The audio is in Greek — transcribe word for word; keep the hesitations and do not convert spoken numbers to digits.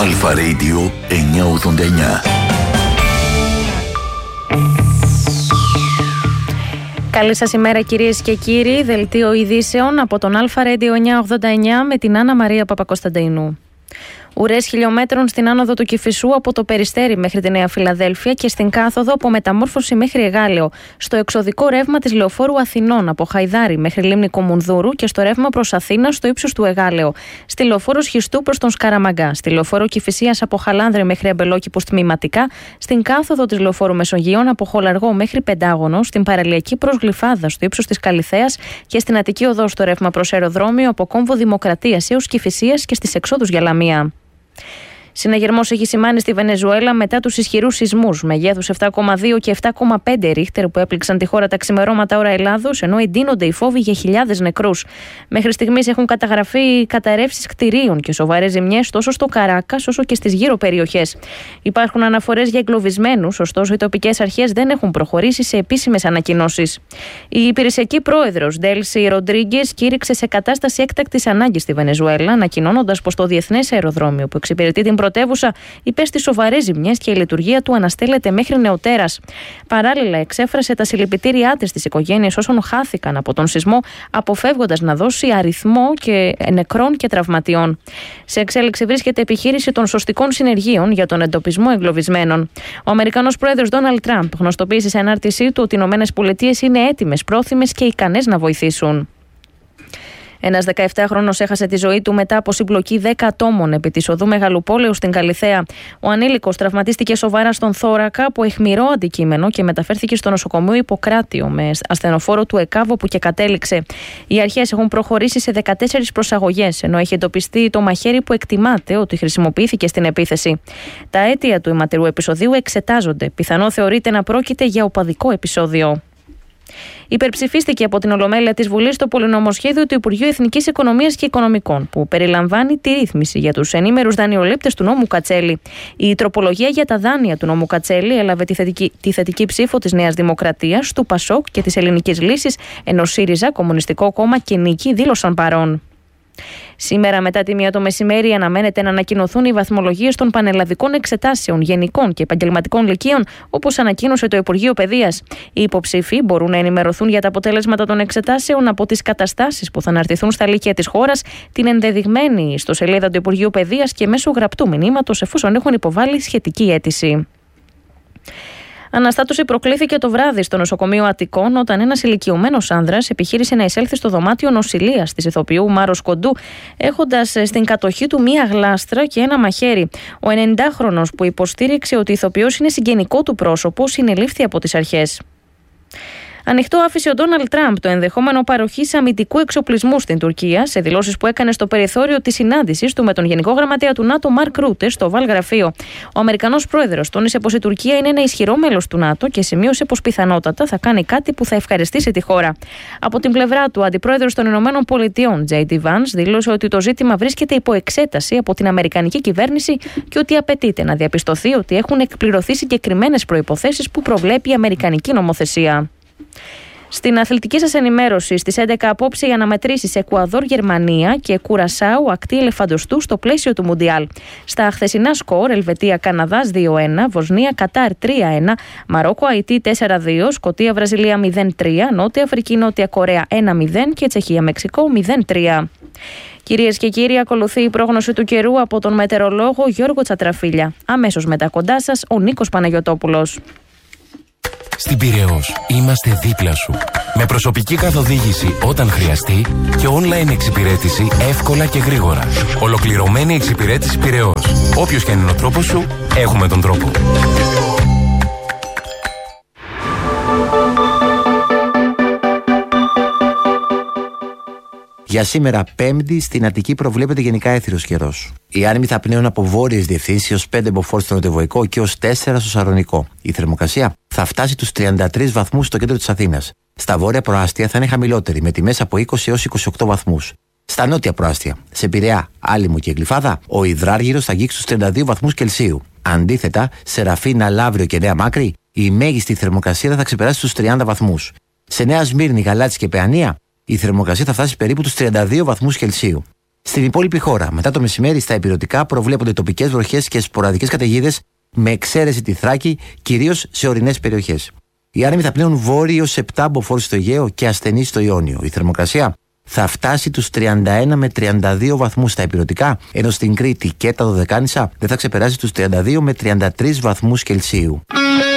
Αλφα Radio εννιακόσια ογδόντα εννιά. Καλή σας ημέρα κυρίες και κύριοι, δελτίο ειδήσεων από τον Αλφα Radio εννιακόσια ογδόντα εννιά με την Άννα Μαρία Παπακοσταντίνου. Ουρές χιλιόμετρων στην άνοδο του Κηφισού από το Περιστέρι μέχρι τη Νέα Φιλαδέλφια και στην κάθοδο από Μεταμόρφωση μέχρι Εγάλεο. Στο εξωδικό ρεύμα της Λεωφόρου Αθηνών από Χαϊδάρι μέχρι Λίμνη Κομουνδούρου και στο ρεύμα προς Αθήνα στο ύψος του Εγάλεο. Στη Λεωφόρο Σχιστού προς τον Σκαραμαγκά. Στη Λεωφόρο Κηφισίας από Χαλάνδρη μέχρι Αμπελόκηπος τμηματικά. Στην κάθοδο της Λεωφόρου Μεσογείων από Χολαργό μέχρι Πεντάγωνο. Στην παραλιακή προς Γλυφάδα στο ύψος της Καλιθέας και στην Αττική Οδό στο ρεύμα προς Αεροδρόμιο από Κόμβο Δημοκρατίας έως Κηφισίας και στις εξόδους για Λαμία. Συναγερμός έχει σημάνει στη Βενεζουέλα μετά τους ισχυρούς σεισμούς μεγέθους επτά κόμμα δύο και επτά κόμμα πέντε ρίχτερ που έπληξαν τη χώρα τα ξημερώματα ώρα Ελλάδος, ενώ εντείνονται οι φόβοι για χιλιάδες νεκρούς. Μέχρι στιγμής έχουν καταγραφεί καταρρεύσεις κτηρίων και σοβαρές ζημιές τόσο στο Καράκας όσο και στις γύρω περιοχές. Υπάρχουν αναφορές για εγκλωβισμένους, ωστόσο οι τοπικές αρχές δεν έχουν προχωρήσει σε επίσημες ανακοινώσεις. Η υπηρεσιακή πρόεδρος Ντέλσι Ροντρίγκες κήρυξε σε κατάσταση έκτακτης ανάγκης στη Βενεζουέλα, ανακοινώνοντας πως το διεθνές αεροδρόμιο που εξυπηρετεί την πρωτεύουσα υπέστη σοβαρές ζημιές και η λειτουργία του αναστέλλεται μέχρι νεοτέρας. Παράλληλα, εξέφρασε τα συλληπιτήριά της στις οικογένειες όσων χάθηκαν από τον σεισμό, αποφεύγοντας να δώσει αριθμό και νεκρών και τραυματιών. Σε εξέλιξη βρίσκεται επιχείρηση των σωστικών συνεργείων για τον εντοπισμό εγκλωβισμένων. Ο Αμερικανός πρόεδρος Ντόναλντ Τραμπ γνωστοποίησε σε ανάρτησή του ότι οι Ηνωμένες Πολιτείες είναι έτοιμες, πρόθυμες και ικανές να βοηθήσουν. Ένας δεκαεπτάχρονος έχασε τη ζωή του μετά από συμπλοκή δέκα ατόμων επί της οδού Μεγαλοπόλεως στην Καλιθέα. Ο ανήλικος τραυματίστηκε σοβαρά στον θώρακα από αιχμηρό αντικείμενο και μεταφέρθηκε στο νοσοκομείο Ιπποκράτιο με ασθενοφόρο του ΕΚΑΒ όπου και κατέληξε. Οι αρχές έχουν προχωρήσει σε δεκατέσσερις προσαγωγές, ενώ έχει εντοπιστεί το μαχαίρι που εκτιμάται ότι χρησιμοποιήθηκε στην επίθεση. Τα αίτια του αιματηρού επεισοδίου εξετάζονται. Πιθανό θεωρείται να πρόκειται για οπαδικό επεισόδιο. Υπερψηφίστηκε από την Ολομέλεια της Βουλής το πολυνομοσχέδιο του Υπουργείου Εθνικής Οικονομίας και Οικονομικών, που περιλαμβάνει τη ρύθμιση για τους ενήμερους δανειολήπτες του νόμου Κατσέλη. Η τροπολογία για τα δάνεια του νόμου Κατσέλη έλαβε τη θετική, τη θετική ψήφο της Νέας Δημοκρατίας, του ΠΑΣΟΚ και της Ελληνικής Λύσης, ενώ ΣΥΡΙΖΑ, Κομμουνιστικό Κόμμα και Νίκη δήλωσαν παρόν. Σήμερα μετά τη μία το μεσημέρι αναμένεται να ανακοινωθούν οι βαθμολογίες των πανελλαδικών εξετάσεων γενικών και επαγγελματικών λυκείων, όπως ανακοίνωσε το Υπουργείο Παιδείας. Οι υποψήφοι μπορούν να ενημερωθούν για τα αποτέλεσματα των εξετάσεων από τις καταστάσεις που θα αναρτηθούν στα λύκεια της χώρας, την ενδεδειγμένη στο σελίδα του Υπουργείου Παιδείας και μέσω γραπτού μηνύματος εφόσον έχουν υποβάλει σχετική αίτηση. Αναστάτωση προκλήθηκε το βράδυ στο νοσοκομείο Αττικών όταν ένας ηλικιωμένος άνδρας επιχείρησε να εισέλθει στο δωμάτιο νοσηλείας της ηθοποιού Μάρος Κοντού, έχοντας στην κατοχή του μία γλάστρα και ένα μαχαίρι. Ο ενενηντάχρονος που υποστήριξε ότι η ηθοποιός είναι συγγενικό του πρόσωπο συνελήφθη από τις αρχές. Ανοιχτό άφησε ο Ντόναλντ Τραμπ το ενδεχόμενο παροχής αμυντικού εξοπλισμού στην Τουρκία σε δηλώσεις που έκανε στο περιθώριο της συνάντησης του με τον Γενικό Γραμματέα του ΝΑΤΟ Μαρκ Ρούτε στο Οβάλ Γραφείο. Ο Αμερικανός πρόεδρος τόνισε πως η Τουρκία είναι ένα ισχυρό μέλος του ΝΑΤΟ και σημείωσε πως πιθανότατα θα κάνει κάτι που θα ευχαριστήσει τη χώρα. Από την πλευρά του, ο αντιπρόεδρος των Ηνωμένων Πολιτειών, Τζέι Ντι Vance, δήλωσε ότι το ζήτημα βρίσκεται υπό εξέταση από την Αμερικανική κυβέρνηση και ότι απαιτείται να διαπιστωθεί ότι έχουν εκπληρωθεί συγκεκριμένες προϋποθέσεις που προβλέπει η Αμερικανική νομοθεσία. Στην αθλητική σας ενημέρωση, στις έντεκα απόψε οι αναμετρήσεις Εκουαδόρ-Γερμανία και Κουρασάου ακτή ελεφαντοστού στο πλαίσιο του Μουντιάλ. Στα χθεσινά σκορ, Ελβετία-Καναδάς δύο ένα, Βοσνία-Κατάρ τρία ένα, Μαρόκο-Αϊτή τέσσερα δύο, Σκωτία-Βραζιλία μηδέν τρία, Νότια Αφρική-Νότια Κορέα ένα μηδέν και Τσεχία-Μεξικό μηδέν τρία. Κυρίες και κύριοι, ακολουθεί η πρόγνωση του καιρού από τον μετεωρολόγο Γιώργο Τσατραφίλια. Αμέσως μετά κοντά σας ο Νίκος Παναγιωτόπουλος. Στην Πειραιώς είμαστε δίπλα σου. Με προσωπική καθοδήγηση όταν χρειαστεί και online εξυπηρέτηση εύκολα και γρήγορα. Ολοκληρωμένη εξυπηρέτηση Πειραιώς. Όποιος και αν είναι ο τρόπος σου, έχουμε τον τρόπο. Για σήμερα, Πέμπτη, στην Αττική προβλέπεται γενικά έθριος καιρός. Οι άνεμοι θα πνέουν από βόρειες διευθύνσεις έως πέντε μποφόρ στο νοτιοβοϊκό και έως τέσσερα στο Σαρονικό. Η θερμοκρασία θα φτάσει τους τριάντα τρεις βαθμούς στο κέντρο της Αθήνας. Στα βόρεια προάστια θα είναι χαμηλότερη, με τιμές από είκοσι έως είκοσι οκτώ βαθμούς. Στα νότια προάστια, σε Πειραιά, Άλυμο και Γλυφάδα, ο υδράργυρος θα αγγίξει τους τριάντα δύο βαθμούς Κελσίου. Αντίθετα, σε Ραφίνα, Λαύριο και Νέα Μάκρη, η μέγιστη θερμοκρασία θα ξεπεράσει τους τριάντα βαθμούς. Σε Νέα Σμύρνη, Γαλάτσι και Παιανία, η θερμοκρασία θα φτάσει περίπου τους τριάντα δύο βαθμούς Κελσίου. Στην υπόλοιπη χώρα, μετά το μεσημέρι στα ηπειρωτικά προβλέπονται τοπικές βροχές και σποραδικές καταιγίδες, με εξαίρεση τη Θράκη, κυρίως σε ορεινές περιοχές. Οι άνεμοι θα πνέουν βόρειοι έως επτά μποφόρ στο Αιγαίο και ασθενείς στο Ιόνιο. Η θερμοκρασία θα φτάσει τους τριάντα ένα με τριάντα δύο βαθμούς στα ηπειρωτικά, ενώ στην Κρήτη και τα Δωδεκάνησα δεν θα ξεπεράσει τους τριάντα δύο με τριάντα τρεις βαθμούς Κελσίου.